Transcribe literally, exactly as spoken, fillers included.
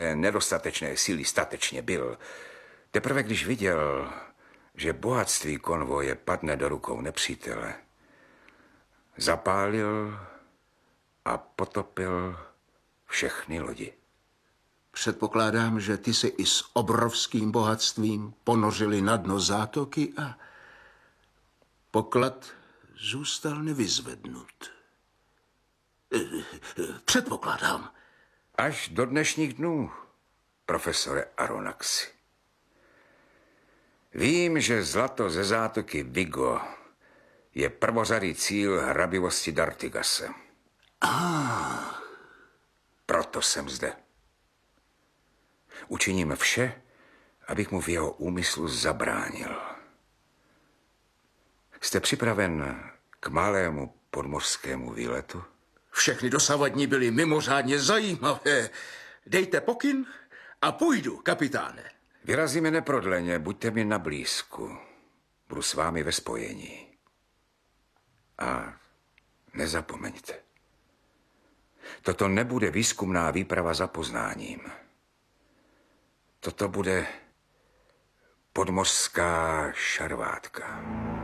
nedostatečné síly statečně byl. Teprve když viděl, že bohatství konvoje padne do rukou nepřítele, zapálil a potopil všechny lodi. Předpokládám, že ty se i s obrovským bohatstvím ponořili na dno zátoky a poklad zůstal nevyzvednut. Předpokládám. Až do dnešních dnů, profesore Aronnaxi. Vím, že zlato ze zátoky Vigo je prvořadý cíl hrabivosti d'Artigase. Ah. Proto jsem zde. Učiním vše, abych mu v jeho úmyslu zabránil. Jste připraven k malému podmořskému výletu? Všechny dosavadní byly mimořádně zajímavé. Dejte pokyn a půjdu, kapitáne. Vyrazíme neprodleně, buďte mi na blízku. Budu s vámi ve spojení. A nezapomeňte. Toto nebude výzkumná výprava za poznáním. Toto bude podmořská šarvátka.